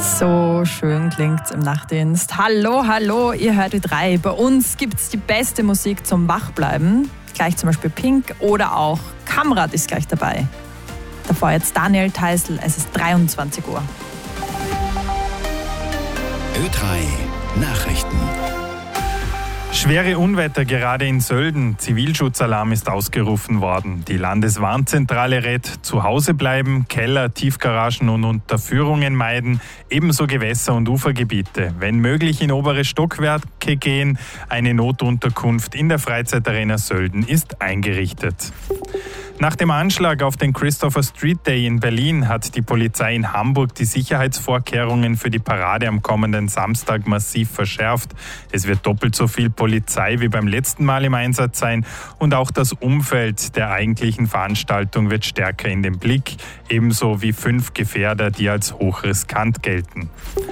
So schön klingt's im Nachtdienst. Hallo, hallo, ihr hört die 3. Bei uns gibt's die beste Musik zum Wachbleiben. Gleich zum Beispiel Pink oder auch Kamrat ist gleich dabei. Davor jetzt Daniel Theißl, es ist 23 Uhr. Ö3 Nachrichten. Schwere Unwetter gerade in Sölden. Zivilschutzalarm ist ausgerufen worden. Die Landeswarnzentrale rät, zu Hause bleiben, Keller, Tiefgaragen und Unterführungen meiden, ebenso Gewässer- und Ufergebiete. Wenn möglich in obere Stockwerke gehen. Eine Notunterkunft in der Freizeitarena Sölden ist eingerichtet. Nach dem Anschlag auf den Christopher Street Day in Berlin hat die Polizei in Hamburg die Sicherheitsvorkehrungen für die Parade am kommenden Samstag massiv verschärft. Es wird doppelt so viel Polizei wie beim letzten Mal im Einsatz sein und auch das Umfeld der eigentlichen Veranstaltung wird stärker in den Blick, ebenso wie 5 Gefährder, die als hochriskant gelten.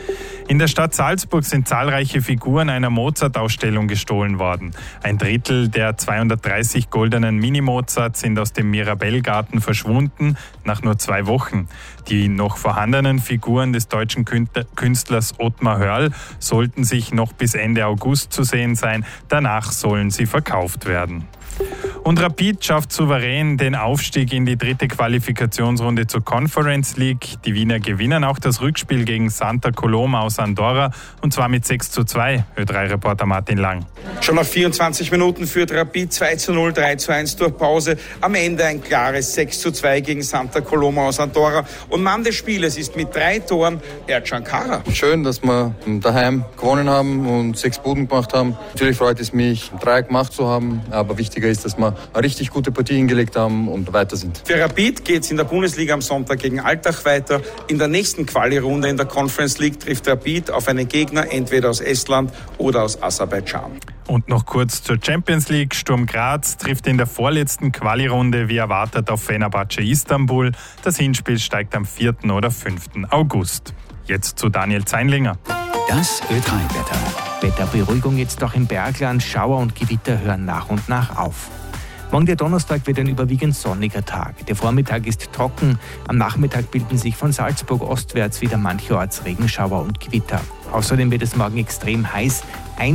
In der Stadt Salzburg sind zahlreiche Figuren einer Mozart-Ausstellung gestohlen worden. Ein Drittel der 230 goldenen Mini-Mozarts sind aus dem Mirabellgarten verschwunden, nach nur 2 Wochen. Die noch vorhandenen Figuren des deutschen Künstlers Ottmar Hörl sollten sich noch bis Ende August zu sehen sein. Danach sollen sie verkauft werden. Und Rapid schafft souverän den Aufstieg in die 3. Qualifikationsrunde zur Conference League. Die Wiener gewinnen auch das Rückspiel gegen Santa Coloma aus Andorra und zwar mit 6:2. Ö3-Reporter Martin Lang. Schon nach 24 Minuten führt Rapid 2:0, 3:1 durch Pause. Am Ende ein klares 6:2 gegen Santa Coloma aus Andorra. Und Mann des Spieles ist mit 3 Toren Ercan Kara. Schön, dass wir daheim gewonnen haben und 6 Buden gemacht haben. Natürlich freut es mich, 3 gemacht zu haben, aber wichtiger ist, dass wir eine richtig gute Partie hingelegt haben und weiter sind. Für Rapid geht es in der Bundesliga am Sonntag gegen Altach weiter. In der nächsten Quali-Runde in der Conference League trifft Rapid auf einen Gegner entweder aus Estland oder aus Aserbaidschan. Und noch kurz zur Champions League. Sturm Graz trifft in der vorletzten Quali-Runde wie erwartet auf Fenerbahce Istanbul. Das Hinspiel steigt am 4. oder 5. August. Jetzt zu Daniel Zeinlinger. Das Ö3-Wetter. Wetterberuhigung jetzt auch im Bergland. Schauer und Gewitter hören nach und nach auf. Morgen der Donnerstag wird ein überwiegend sonniger Tag. Der Vormittag ist trocken. Am Nachmittag bilden sich von Salzburg ostwärts wieder mancherorts Regenschauer und Gewitter. Außerdem wird es morgen extrem heiß.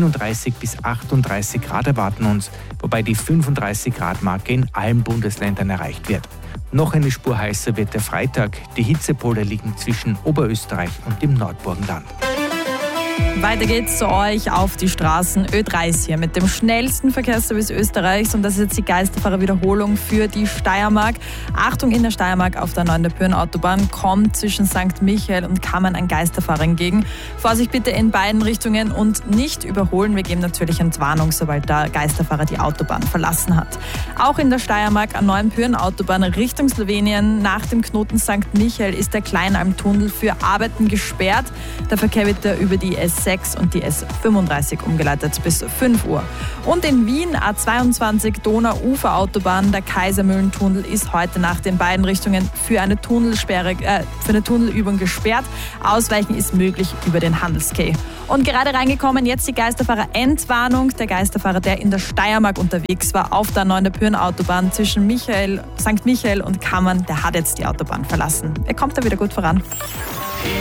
31 bis 38 Grad erwarten uns, wobei die 35 Grad Marke in allen Bundesländern erreicht wird. Noch eine Spur heißer wird der Freitag. Die Hitzepole liegen zwischen Oberösterreich und dem Nordburgenland. Weiter geht's zu euch auf die Straßen. Ö3 ist hier mit dem schnellsten Verkehrsservice Österreichs und das ist jetzt die Geisterfahrer-Wiederholung für die Steiermark. Achtung, in der Steiermark auf der 9. Autobahn kommt zwischen St. Michael und Kammern ein Geisterfahrer entgegen. Vorsicht bitte in beiden Richtungen und nicht überholen. Wir geben natürlich Entwarnung, sobald der Geisterfahrer die Autobahn verlassen hat. Auch in der Steiermark an 9. Autobahn Richtung Slowenien nach dem Knoten St. Michael ist der Kleinalmtunnel für Arbeiten gesperrt. Der Verkehr wird da über die S6 und die S35 umgeleitet bis 5 Uhr. Und in Wien A22 Donau-Ufer-Autobahn, der Kaisermühlentunnel ist heute nach den beiden Richtungen für eine Tunnelübung gesperrt. Ausweichen ist möglich über den Handelskeh. Und gerade reingekommen jetzt die Geisterfahrer-Entwarnung. Der Geisterfahrer, der in der Steiermark unterwegs war, auf der 9. Autobahn zwischen St. Michael und Kammern, der hat jetzt die Autobahn verlassen. Er kommt da wieder gut voran.